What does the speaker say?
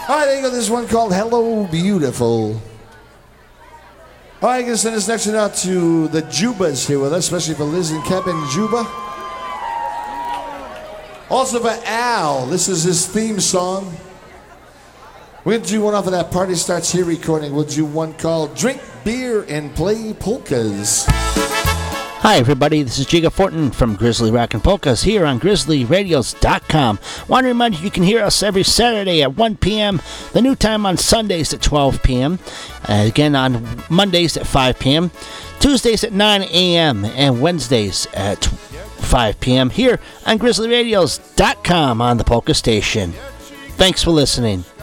All right, there you go. This is one called Hello Beautiful. All right, I'm going to send this next one out to the Jubas here with us, especially for Liz and Kevin Juba. Also for Al, this is his theme song. We're going to do one off of that Party Starts Here recording. We'll do one called Drink Beer and Play Polkas. Hi, everybody. This is Jiga Fortin from Grizzly Rockin' Polkas here on GrizzlyRadios.com. Want to remind you, you can hear us every Saturday at 1 p.m., the new time on Sundays at 12 p.m., again on Mondays at 5 p.m., Tuesdays at 9 a.m., and Wednesdays at 5 p.m. here on GrizzlyRadios.com on the Polka Station. Thanks for listening.